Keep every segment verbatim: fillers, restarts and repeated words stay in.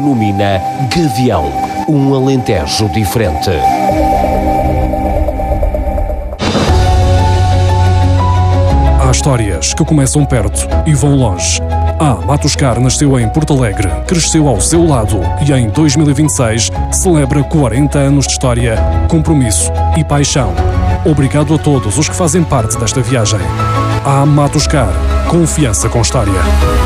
denomina Gavião, um Alentejo diferente. Há histórias que começam perto e vão longe. A Matuscar nasceu em Porto Alegre, cresceu ao seu lado e em dois mil e vinte e seis celebra quarenta anos de história, compromisso e paixão. Obrigado a todos os que fazem parte desta viagem. A Matuscar, confiança com história.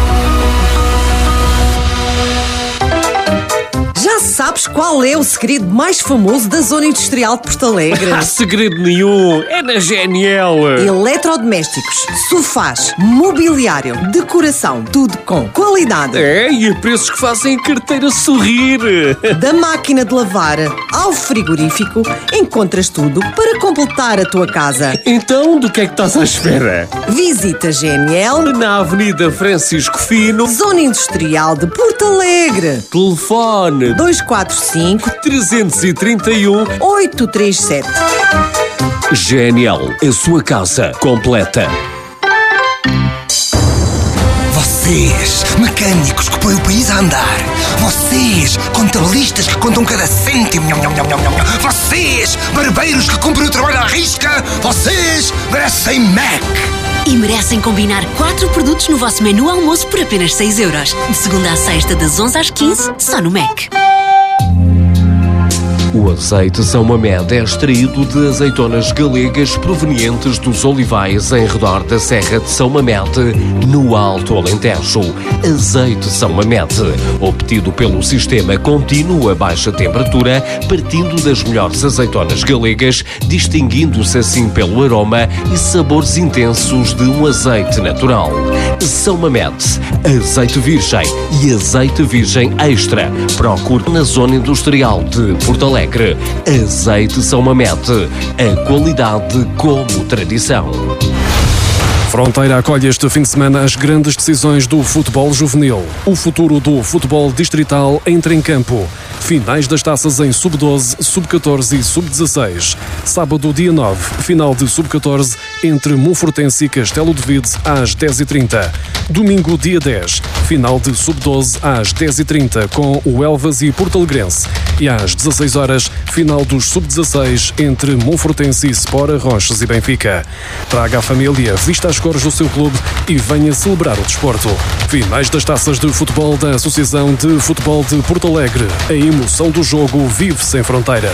Sabes qual é o segredo mais famoso da zona industrial de Porto Alegre? Não há segredo nenhum, é na G N L. Eletrodomésticos, sofás, mobiliário, decoração, tudo com qualidade. É, e a preços que fazem a carteira sorrir. Da máquina de lavar ao frigorífico, encontras tudo para completar a tua casa. Então, do que é que estás à espera? Visita G N L Na Avenida Francisco Fino, Zona Industrial de Porto Alegre. telefone dois quatro cinco, trezentos e trinta e um. oito três sete. G N L, a sua casa completa. Vocês, mecânicos que põem o país a andar. Vocês, contabilistas que contam cada cêntimo. Vocês, barbeiros que cumprem o trabalho à risca. Vocês merecem Mac. E merecem combinar quatro produtos no vosso menu almoço por apenas seis euros. De segunda à sexta, das onze às quinze, só no Mac. O azeite São Mamed é extraído de azeitonas galegas provenientes dos olivais em redor da Serra de São Mamed, no Alto Alentejo. Azeite São Mamed, obtido pelo sistema contínuo a baixa temperatura, partindo das melhores azeitonas galegas, distinguindo-se assim pelo aroma e sabores intensos de um azeite natural. São Mamed, azeite virgem e azeite virgem extra. Procure na zona industrial de Porto Alegre. Azeite São Mamed, a qualidade como tradição. Fronteira acolhe este fim de semana as grandes decisões do futebol juvenil. O futuro do futebol distrital entra em campo. Finais das taças em sub doze, sub catorze e sub dezasseis. Sábado, dia nove, final de sub catorze entre Monfortense e Castelo de Vide às dez e trinta. Domingo, dia dez, final de sub doze às dez e trinta com o Elvas e Porto Alegrense. E às dezasseis horas, final dos sub dezasseis entre Monfortense e Spora, Roches e Benfica. Traga a família, vista as cores do seu clube e venha celebrar o desporto. Finais das taças de futebol da Associação de Futebol de Porto Alegre. A emoção do jogo vive sem fronteira.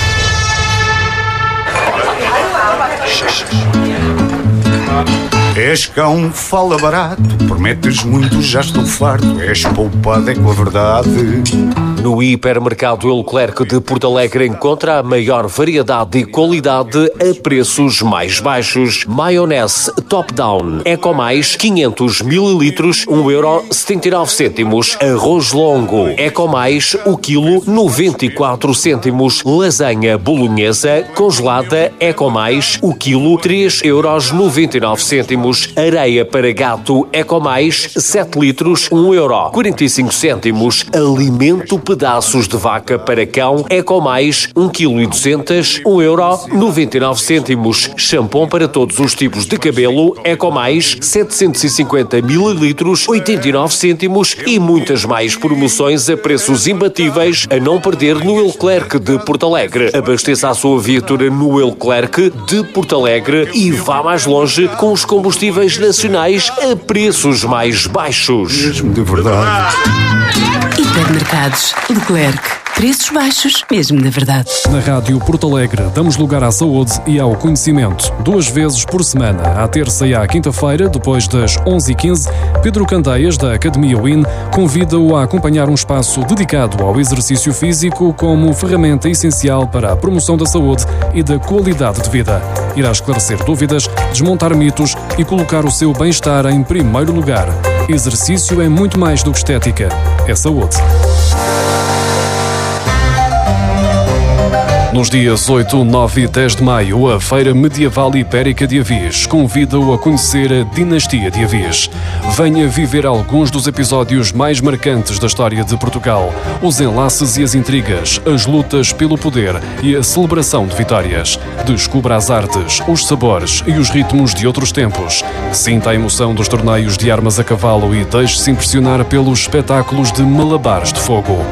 És cão, fala barato, prometes muito, já estou farto. És poupado, é com a verdade. No hipermercado Leclerc de Porto Alegre encontra a maior variedade e qualidade a preços mais baixos. Maionese Top Down Eco Mais quinhentos mililitros, um euro setenta e nove cêntimos. Arroz longo Eco Mais, o quilo noventa e quatro cêntimos. Lasanha bolonhesa congelada Eco Mais, o quilo três euros noventa e nove cêntimos. Areia para gato Eco Mais sete litros, um euro quarenta e cinco cêntimos. Alimento pedaços de vaca para cão Eco Mais um quilo e duzentos, um euro noventa e nove cêntimos. Shampoo para todos os tipos de cabelo Eco Mais setecentos e cinquenta mililitros, oitenta e nove cêntimos. E muitas mais promoções a preços imbatíveis a não perder no Leclerc de Porto Alegre. Abasteça a sua viatura no Leclerc de Porto Alegre e vá mais longe com os combustíveis nacionais a preços mais baixos. Mesmo de verdade. Hipermercados Leclerc. Preços baixos, mesmo de verdade. Na Rádio Porto Alegre, damos lugar à saúde e ao conhecimento. Duas vezes por semana, à terça e à quinta-feira, depois das onze e quinze, Pedro Candeias, da Academia W I N, convida-o a acompanhar um espaço dedicado ao exercício físico como ferramenta essencial para a promoção da saúde e da qualidade de vida. Irá esclarecer dúvidas, desmontar mitos e colocar o seu bem-estar em primeiro lugar. Exercício é muito mais do que estética, é saúde. Nos dias oito, nove e dez de maio, a Feira Medieval Ibérica de Avis convida-o a conhecer a Dinastia de Avis. Venha viver alguns dos episódios mais marcantes da história de Portugal, os enlaces e as intrigas, as lutas pelo poder e a celebração de vitórias. Descubra as artes, os sabores e os ritmos de outros tempos. Sinta a emoção dos torneios de armas a cavalo e deixe-se impressionar pelos espetáculos de malabares de fogo.